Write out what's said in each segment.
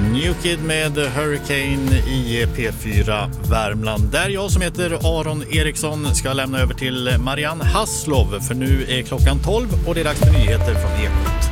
New Kid med Hurricane i P4 Värmland. Där jag som heter Aron Eriksson ska lämna över till Marianne Hasslov, för nu är klockan 12 och det är dags för nyheter från Ekot.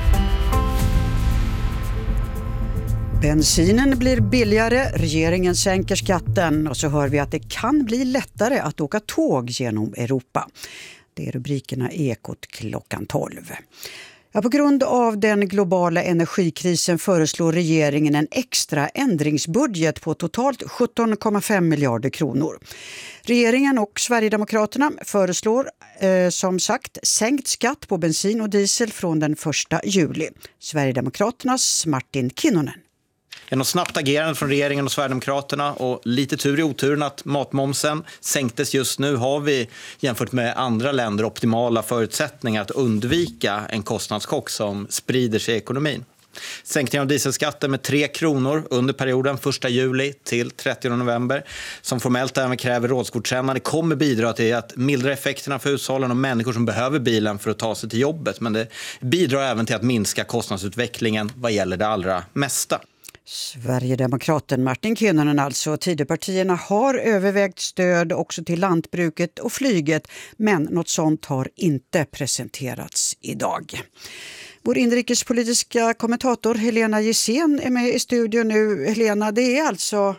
Bensinen blir billigare, regeringen sänker skatten och så hör vi att det kan bli lättare att åka tåg genom Europa. Det är rubrikerna i Ekot klockan 12. Ja, på grund av den globala energikrisen föreslår regeringen en extra ändringsbudget på totalt 17,5 miljarder kronor. Regeringen och Sverigedemokraterna föreslår som sagt sänkt skatt på bensin och diesel från den 1 juli. Sverigedemokraternas Martin Kinnunen. Genom snabbt agerande från regeringen och Sverigedemokraterna och lite tur i oturen att matmomsen sänktes just nu har vi jämfört med andra länder optimala förutsättningar att undvika en kostnadschock som sprider sig i ekonomin. Sänkningen av dieselskatten med 3 kronor under perioden 1 juli till 30 november som formellt även kräver rådsgodkännande kommer bidra till att mildra effekterna för hushållen och människor som behöver bilen för att ta sig till jobbet. Men det bidrar även till att minska kostnadsutvecklingen vad gäller det allra mesta. Sverigedemokraten Martin Kinnunen alltså. Tidöpartierna har övervägt stöd också till lantbruket och flyget, men något sånt har inte presenterats idag. Vår inrikespolitiska kommentator Helena Gissén är med i studion nu. Helena, det är alltså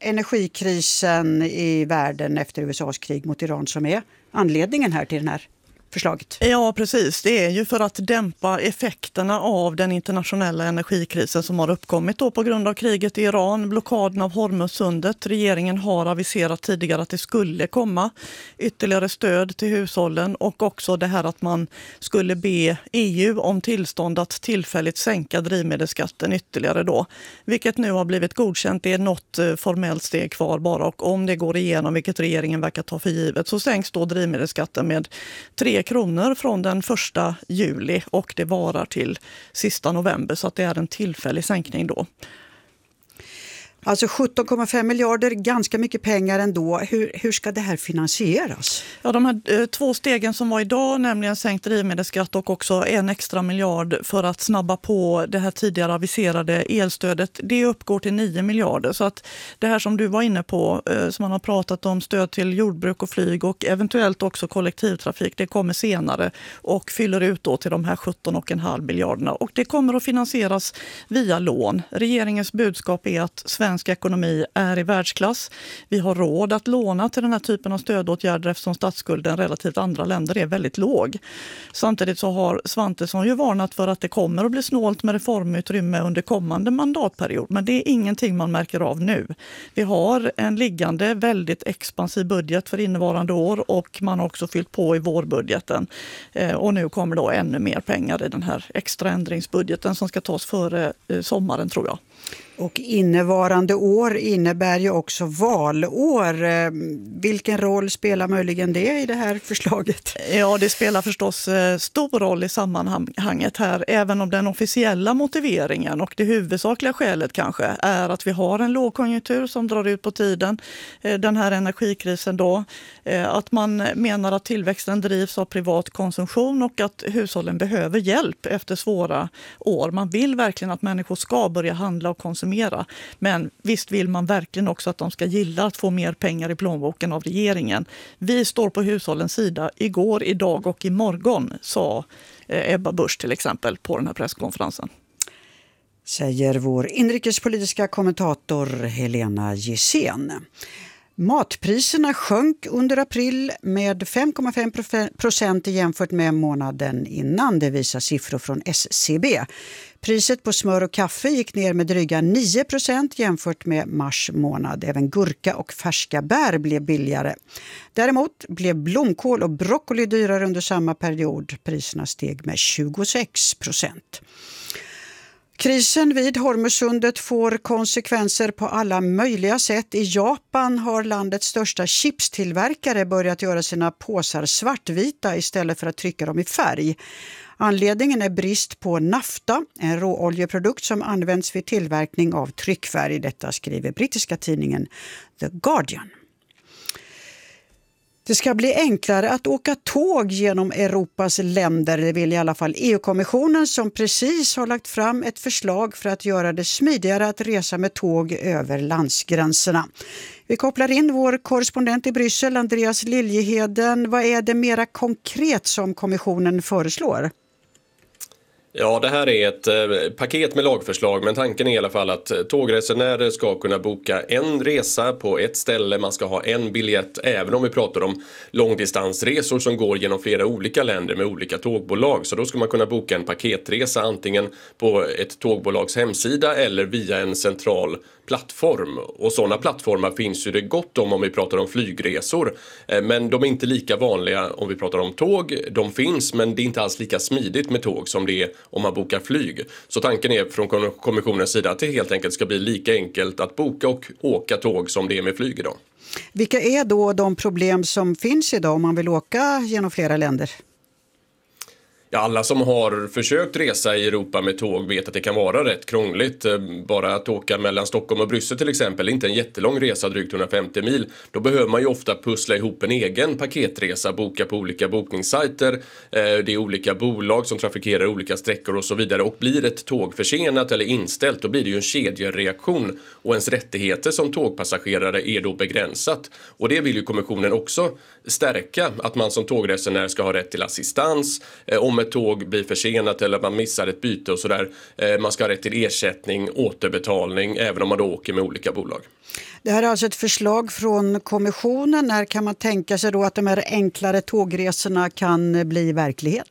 energikrisen i världen efter USAs krig mot Iran som är anledningen här till den här förslaget. Ja, precis. Det är ju för att dämpa effekterna av den internationella energikrisen som har uppkommit då på grund av kriget i Iran, blockaden av Hormuzsundet. Regeringen har aviserat tidigare att det skulle komma ytterligare stöd till hushållen och också det här att man skulle be EU om tillstånd att tillfälligt sänka drivmedelsskatten ytterligare då. Vilket nu har blivit godkänt. Det är något formellt steg kvar bara och om det går igenom, vilket regeringen verkar ta för givet, så sänks då drivmedelsskatten med 3 kronor från den 1 juli och det varar till sista november så att det är en tillfällig sänkning då. Alltså 17,5 miljarder, ganska mycket pengar ändå. Hur ska det här finansieras? Ja, de här 2 stegen som var idag, nämligen sänkt drivmedelsskatt och också en extra miljard för att snabba på det här tidigare aviserade elstödet, det uppgår till 9 miljarder. Så att det här som du var inne på, som man har pratat om, stöd till jordbruk och flyg och eventuellt också kollektivtrafik, det kommer senare och fyller ut då till de här 17,5 miljarderna. Och det kommer att finansieras via lån. Regeringens budskap är att svensk ekonomi är i världsklass. Vi har råd att låna till den här typen av stödåtgärder eftersom statsskulden relativt andra länder är väldigt låg. Samtidigt så har Svantesson ju varnat för att det kommer att bli snålt med reformutrymme under kommande mandatperiod. Men det är ingenting man märker av nu. Vi har en liggande väldigt expansiv budget för innevarande år och man har också fyllt på i vårbudgeten. Och nu kommer då ännu mer pengar i den här extra ändringsbudgeten som ska tas före sommaren tror jag. Och innevarande år innebär ju också valår. Vilken roll spelar möjligen det i det här förslaget? Ja, det spelar förstås stor roll i sammanhanget här. Även om den officiella motiveringen och det huvudsakliga skälet kanske är att vi har en lågkonjunktur som drar ut på tiden. Den här energikrisen då. Att man menar att tillväxten drivs av privat konsumtion och att hushållen behöver hjälp efter svåra år. Man vill verkligen att människor ska börja handla och konsumera. Men visst vill man verkligen också att de ska gilla att få mer pengar i plånboken av regeringen. Vi står på hushållens sida igår, idag och imorgon, sa Ebba Busch till exempel på den här presskonferensen. Säger vår inrikespolitiska kommentator Helena Gissén. Matpriserna sjönk under april med 5,5% jämfört med månaden innan, det visar siffror från SCB. Priset på smör och kaffe gick ner med dryga 9% jämfört med mars månad. Även gurka och färska bär blev billigare. Däremot blev blomkål och broccoli dyrare under samma period. Priserna steg med 26%. Krisen vid Hormuzsundet får konsekvenser på alla möjliga sätt. I Japan har landets största chipstillverkare börjat göra sina påsar svartvita istället för att trycka dem i färg. Anledningen är brist på nafta, en råoljeprodukt som används vid tillverkning av tryckfärg. Detta skriver brittiska tidningen The Guardian. Det ska bli enklare att åka tåg genom Europas länder, det vill i alla fall EU-kommissionen som precis har lagt fram ett förslag för att göra det smidigare att resa med tåg över landsgränserna. Vi kopplar in vår korrespondent i Bryssel, Andreas Liljeheden. Vad är det mera konkret som kommissionen föreslår? Ja, det här är ett paket med lagförslag, men tanken är i alla fall att tågresenärer ska kunna boka en resa på ett ställe. Man ska ha en biljett, även om vi pratar om långdistansresor som går genom flera olika länder med olika tågbolag. Så då ska man kunna boka en paketresa antingen på ett tågbolags hemsida eller via en central plattform. Och sådana plattformar finns ju det gott om vi pratar om flygresor. Men de är inte lika vanliga om vi pratar om tåg. De finns, men det är inte alls lika smidigt med tåg som det är om man bokar flyg. Så tanken är från kommissionens sida att det helt enkelt ska bli lika enkelt att boka och åka tåg som det är med flyg idag. Vilka är då de problem som finns idag om man vill åka genom flera länder? Ja, alla som har försökt resa i Europa med tåg vet att det kan vara rätt krångligt. Bara att åka mellan Stockholm och Bryssel till exempel, inte en jättelång resa, drygt 150 mil. Då behöver man ju ofta pussla ihop en egen paketresa, boka på olika bokningssajter. Det är olika bolag som trafikerar olika sträckor och så vidare. Och blir ett tåg försenat eller inställt, då blir det ju en kedjereaktion. Och ens rättigheter som tågpassagerare är då begränsat. Och det vill ju kommissionen också stärka, att man som tågresenär ska ha rätt till assistans om ett tåg blir försenat eller man missar ett byte och sådär. Man ska ha rätt till ersättning, återbetalning, även om man då åker med olika bolag. Det här är alltså ett förslag från kommissionen. När kan man tänka sig då att de här enklare tågresorna kan bli verklighet?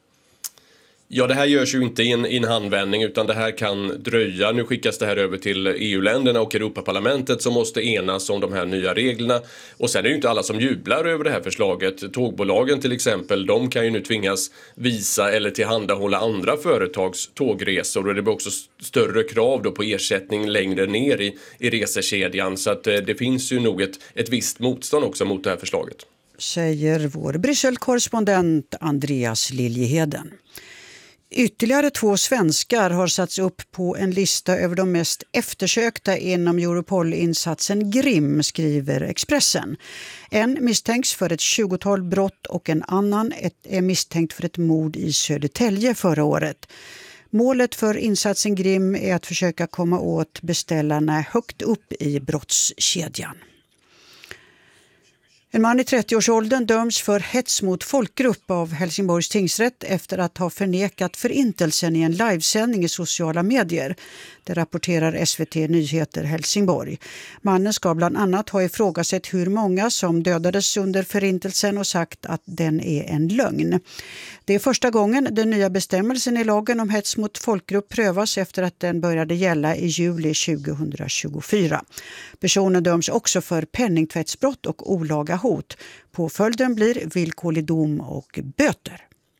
Ja, det här görs ju inte i en handvändning, utan det här kan dröja. Nu skickas det här över till EU-länderna och Europaparlamentet som måste enas om de här nya reglerna. Och sen är det ju inte alla som jublar över det här förslaget. Tågbolagen till exempel, de kan ju nu tvingas visa eller tillhandahålla andra företags tågresor. Och det blir också större krav då på ersättning längre ner i resekedjan. Så att det finns ju nog ett visst motstånd också mot det här förslaget. Säger vår Bryssel-korrespondent Andreas Liljeheden. Ytterligare 2 svenskar har satts upp på en lista över de mest eftersökta inom Europol-insatsen GRIM, skriver Expressen. En misstänks för ett 20-tal brott och en annan är misstänkt för ett mord i Södertälje förra året. Målet för insatsen GRIM är att försöka komma åt beställarna högt upp i brottskedjan. En man i 30-årsåldern döms för hets mot folkgrupp av Helsingborgs tingsrätt efter att ha förnekat förintelsen i en livesändning i sociala medier. Det rapporterar SVT Nyheter Helsingborg. Mannen ska bland annat ha ifrågasatt hur många som dödades under förintelsen och sagt att den är en lögn. Det är första gången den nya bestämmelsen i lagen om hets mot folkgrupp prövas efter att den började gälla i juli 2024. Personen döms också för penningtvättsbrott och olaga hot. Påföljden blir villkorlig dom och böter.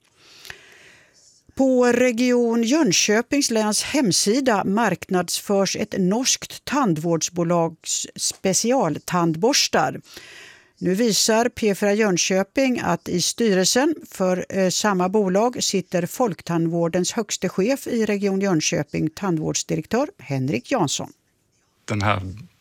På Region Jönköpings läns hemsida marknadsförs ett norskt tandvårdsbolags specialtandborstar. Nu visar P4 Jönköping att i styrelsen för samma bolag sitter Folktandvårdens högste chef i Region Jönköping, tandvårdsdirektör Henrik Jansson. Den här